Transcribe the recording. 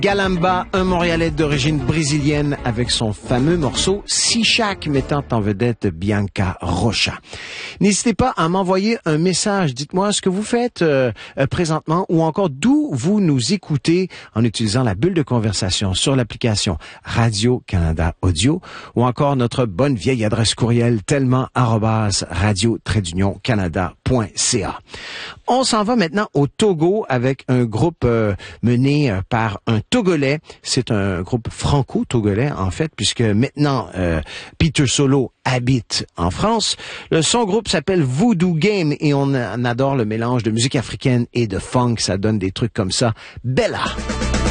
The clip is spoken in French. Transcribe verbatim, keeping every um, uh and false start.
Galamba, un Montréalais d'origine brésilienne avec son fameux morceau Sichak mettant en vedette Bianca Rocha. N'hésitez pas à m'envoyer un message. Dites-moi ce que vous faites euh, présentement ou encore d'où vous nous écoutez en utilisant la bulle de conversation sur l'application Radio-Canada Audio ou encore notre bonne vieille adresse courriel tellement arobase radio trait d'union canada point c a. On s'en va maintenant au Togo avec un groupe euh, mené euh, par un Togolais. C'est un groupe franco-togolais, en fait, puisque maintenant, euh, Peter Solo habite en France. Le, son groupe s'appelle Voodoo Game et on, on adore le mélange de musique africaine et de funk. Ça donne des trucs comme ça. Bella!